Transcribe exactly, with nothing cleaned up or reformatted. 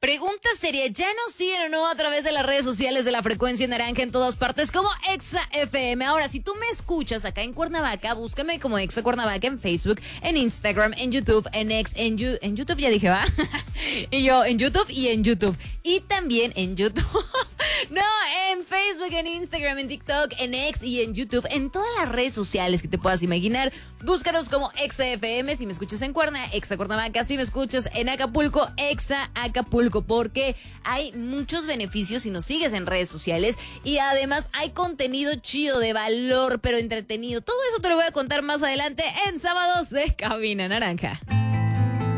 Pregunta seria, ¿ya nos siguen o no a través de las redes sociales de la Frecuencia Naranja en todas partes como Exa F M? Ahora, si tú me escuchas acá en Cuernavaca, búscame como Exa Cuernavaca en Facebook, en Instagram, en YouTube, en X, en, You- en YouTube ya dije, ¿va? Y yo, en YouTube y en YouTube. Y también en YouTube. No, en Facebook, en Instagram, en TikTok, en X y en YouTube, en todas las redes sociales que te puedas imaginar. Búscanos como Exa F M si me escuchas en Cuerna, Exa Cuernavaca, si me escuchas en Acapulco, Exa Acapulco, porque hay muchos beneficios si nos sigues en redes sociales y además hay contenido chido, de valor, pero entretenido. Todo eso te lo voy a contar más adelante en Sábados de Cabina Naranja.